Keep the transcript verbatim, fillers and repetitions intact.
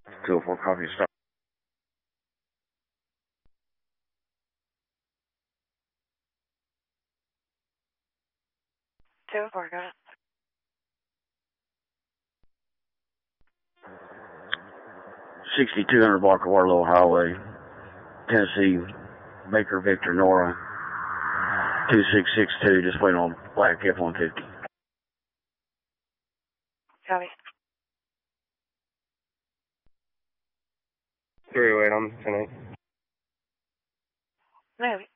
two oh four, copy, stop. two oh four, got it. sixty-two hundred block of Waterloo Highway, Tennessee, Baker Victor Nora, two six six two, just waiting on black F one fifty. Copy. three oh eight on ten eight. Maybe.